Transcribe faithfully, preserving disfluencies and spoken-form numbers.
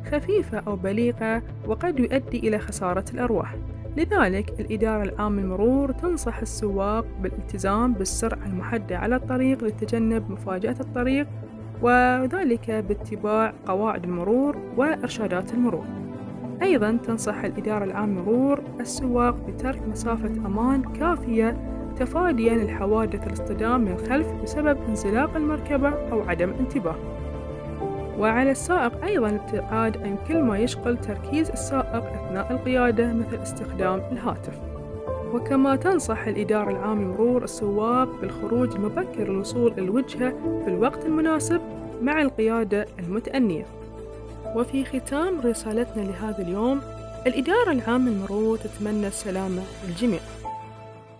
خفيفة أو بليغة وقد يؤدي إلى خسارة الأرواح. لذلك الإدارة العامة للمرور تنصح السواق بالالتزام بالسرعة المحددة على الطريق لتجنب مفاجأة الطريق، وذلك باتباع قواعد المرور وإرشادات المرور. أيضاً تنصح الإدارة العامة للمرور السواق بترك مسافة أمان كافية تفادياً للحوادث الاصطدام من الخلف بسبب انزلاق المركبة أو عدم انتباه. وعلى السائق أيضاً الابتعاد عن كل ما يشغل تركيز السائق أثناء القيادة مثل استخدام الهاتف. وكما تنصح الإدارة العامة للمرور السواق بالخروج المبكر للوصول إلى الوجهة في الوقت المناسب مع القيادة المتأنية. وفي ختام رسالتنا لهذا اليوم، الإدارة العامة للمرور تتمنى السلامة للجميع.